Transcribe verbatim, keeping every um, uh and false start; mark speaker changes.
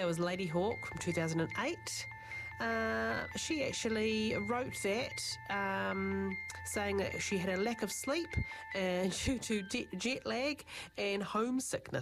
Speaker 1: That was Lady Hawk from two thousand eight. Uh, she actually wrote that um, saying that she had a lack of sleep and due to jet lag and homesickness.